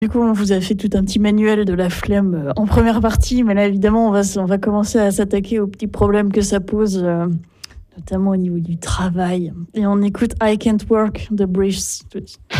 Du coup, on vous a fait tout un petit manuel de la flemme en première partie, mais là, évidemment, on va commencer à s'attaquer aux petits problèmes que ça pose, notamment au niveau du travail. Et on écoute I Can't Work de Briefs tout de suite.